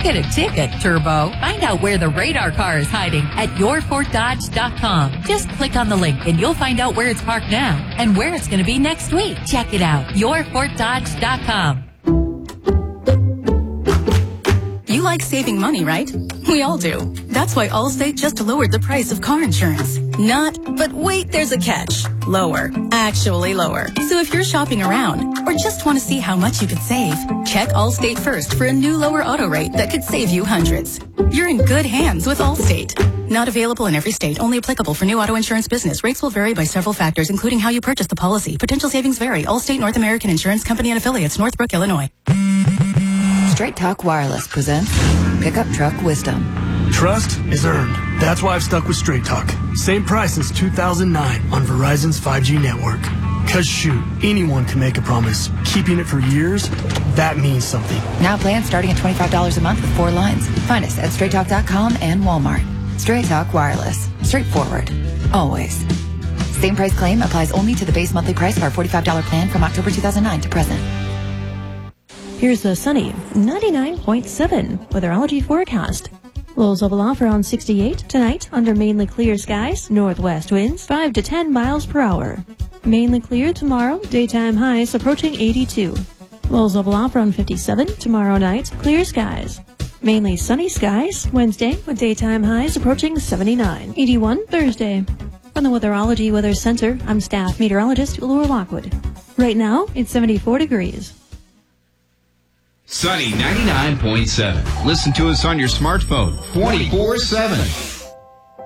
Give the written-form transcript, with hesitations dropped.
Get a ticket, Turbo. Find out where the radar car is hiding at yourfortdodge.com. Just click on the link and you'll find out where it's parked now and where it's going to be next week. Check it out. yourfortdodge.com. You like saving money, right? We all do. That's why Allstate just lowered the price of car insurance. But wait, there's a catch. Lower. Actually lower. So if you're shopping around or just want to see how much you could save, check Allstate first for a new lower auto rate that could save you hundreds. You're in good hands with Allstate. Not available in every state. Only applicable for new auto insurance business. Rates will vary by several factors, including how you purchase the policy. Potential savings vary. Allstate North American Insurance Company and Affiliates, Northbrook, Illinois. Straight Talk Wireless presents Pickup Truck Wisdom. Trust is earned. That's why I've stuck with Straight Talk. Same price since 2009 on Verizon's 5G network. Cause shoot, anyone can make a promise. Keeping it for years, that means something. Now plans starting at $25 a month with 4 lines. Find us at straighttalk.com and Walmart. Straight Talk Wireless. Straightforward. Always. Same price claim applies only to the base monthly price of our $45 plan from October 2009 to present. Here's the sunny 99.7 weatherology forecast. Lows level off around 68 tonight under mainly clear skies. Northwest winds 5 to 10 miles per hour. Mainly clear tomorrow. Daytime highs approaching 82. Lows level off around 57 tomorrow night. Clear skies. Mainly sunny skies Wednesday with daytime highs approaching 79. 81 Thursday. From the Weatherology Weather Center, I'm staff meteorologist Laura Lockwood. Right now, it's 74 degrees. Sunny 99.7. Listen to us on your smartphone 24/7.